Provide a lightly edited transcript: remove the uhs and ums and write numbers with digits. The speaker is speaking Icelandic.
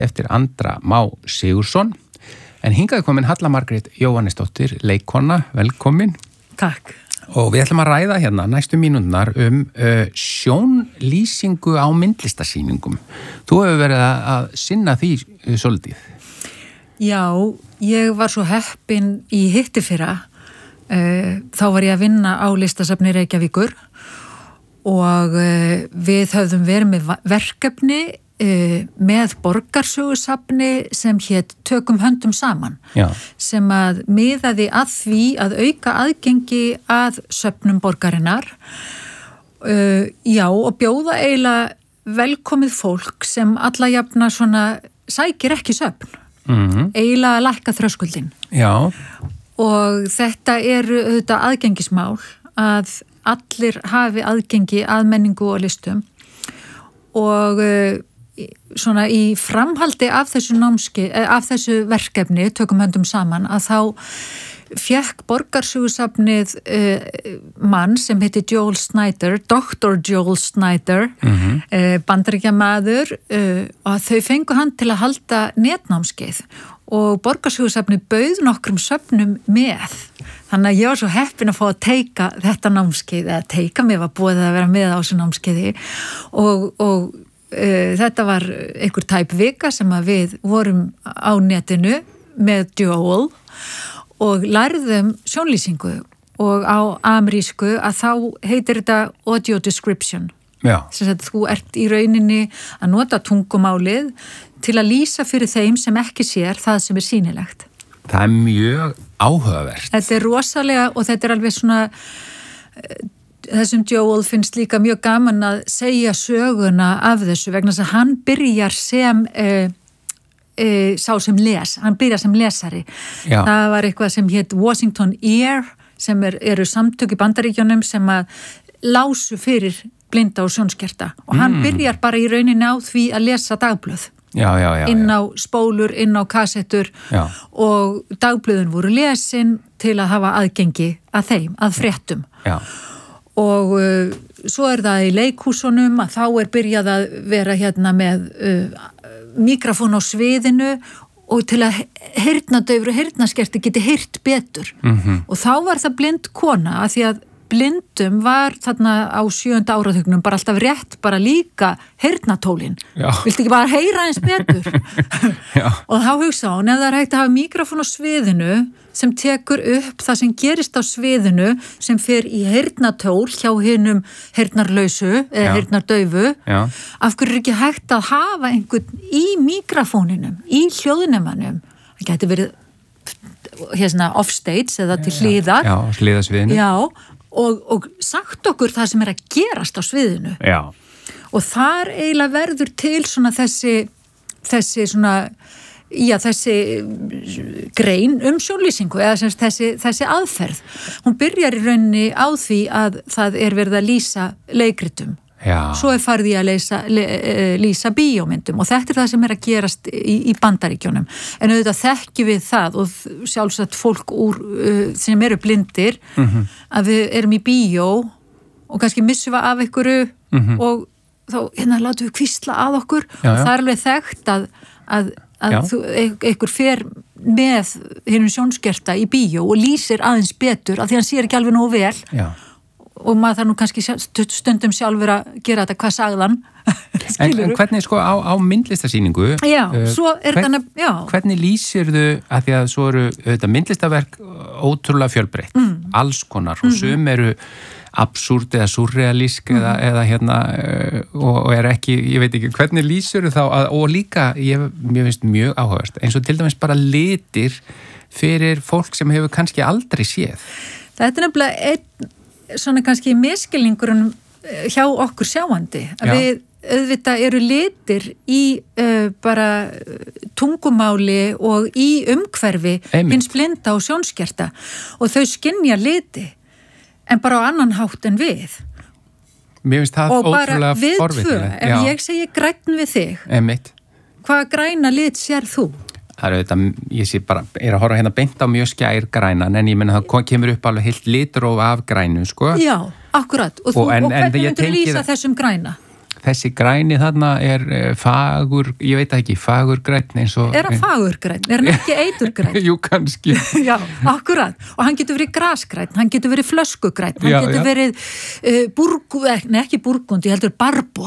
eftir Andra Má Sigurðsson. En hingaði komin Halla Margrét Jóhannesdóttir, leikkona, velkomin. Takk. Og við ætlum að ræða hérna næstu mínúturnar sjónlýsingu á myndlistasýningum. Þú hefur verið að sinna því svolítið. Já, ég var svo heppin í hittifyrra. Þá var ég að vinna á listasafni Reykjavíkur og við höfðum verið með verkefni með borgarsögusafni sem hét Tökum höndum saman. Já. Sem að miðaði að því að auka aðgengi að söfnum borgarinnar og bjóða eiginlega velkomið fólk sem alla jafna svona sækir ekki söfn. Eiginlega að lækka þröskuldin. Já. Og þetta eru auðvitað aðgengismál að allir hafi aðgengi að menningu og listum og svona í framhaldi af þessu verkefni Tökum höndum saman að þá fékk borgarsögusafnið mann sem heitir Joel Snyder, Dr. Joel Snyder, Bandaríkjamaður og þau fengu hann til að halda netnámskeið og borgarsögusafnið bauð nokkrum söfnum með. Þannig að ég var svo heppin að fá að teika þetta námskeið, eða teika mig var búið að vera með á þessu námskeiði og þetta var einhver tæp vika sem að við vorum á netinu með Joel og lærðum sjónlýsingu og á amerísku að þá heitir þetta audio description. Já. Sem að þú ert í rauninni að nota tungumálið til að lýsa fyrir þeim sem ekki sér það sem sýnilegt. Það er mjög áhugavert. Þetta er rosalega og þetta er alveg svona þessum Joel finnst líka mjög gaman að segja söguna af þessu vegna þess að hann byrjar sem sá sem hann byrjar sem lesari. Já. Það var eitthvað sem hét Washington Ear sem eru samtök í Bandaríkjunum sem að lásu fyrir blinda og sjónskerta og hann byrjar bara í rauninni á því að lesa dagblöð. Já, inn á spólur, inn á kassettur og dagblöðun voru lesin til að hafa aðgengi að þeim, að fréttum. Já. Og svo er það í leikhúsunum að þá er byrjað að vera hérna með mikrofón á sviðinu og til að heyrnadaufur og heyrnaskerti geti heyrt betur. Og þá var það blind kona að því að blindum var þarna á 7. áratugnum bara alltaf rétt, bara líka heyrnatólin. Viltu ekki bara heyra eins betur? Og þá hugsa hún, ef það er hægt að hafa mikrofón á sviðinu sem tekur upp það sem gerist á sviðinu sem fer í heyrnatól hjá hinum heyrnarlausu eða heyrnardaufu, af hverju er ekki hægt að hafa einhvern í mikrofóninum, í hljóðnemanum? Það gæti verið offstage eða til hliðar. Já, hliðasviðinu. Já, og sagt okkur það sem er að gerast á sviðinu. Já. Og þar eiginlega verður til svona þessi grein sjónlýsingu eða þessi aðferð. Hún byrjar í rauninni á því að það er verið að lýsa leikritum. Já. Svo er farið í að lýsa bíómyndum og þetta er það sem er að gerast í Bandaríkjunum. En auðvitað þekkjum við það og sjálfsagt fólk sem eru blindir að við erum í bíó og kannski missum við af einhverju og þá látum við hvísla að okkur og það er alveg þekkt að einhver fer með hinum sjónskerta í bíó og lýsir aðeins betur af því hann sér ekki alveg nógu vel. Já. Og maður þarf nú kannski stundum sjálfur að gera þetta, hvað sagðan? En hvernig á myndlistasýningu, svo er hvernig lýsirðu að því að svo eru myndlistaverk ótrúlega fjölbreytt, alls konar og sum eru absúrt eða surrealísk eða og er ekki, ég veit ekki, hvernig lýsirðu þá og líka, mér finnst mjög áhugavert, eins og til dæmis bara litir fyrir fólk sem hefur kannski aldrei séð. Þetta er nefnilega svona kannski miskilningurinn hjá okkur sjáandi að við auðvitað eru litir í bara tungumáli og í umhverfi hins blinda og sjónskerta og þau skynja liti en bara á annan hátt en við. Mér finnst það ótrúlega forvitnilegt. Og bara við tvö, ef ég segi grænn við þig, hvaða græna lit sér þú? Það er auðvitað, ég sé bara, er að horfa hérna beint á mjög skær grænan, en ég menna það kemur upp alveg heilt litróf af grænu, sko. Já, akkurat. Og hvernig myndur lýsa þessum græna? þessi græni þarna fagur, ég veit ekki, fagurgræn eins og... hann fagurgræn? Hann ekki eiturgræn? Jú, kannski. Já, akkurat. Og hann getur verið grasgræn, hann getur verið flöskugræn, hann getur verið ekki burgund, ég heldur barbor,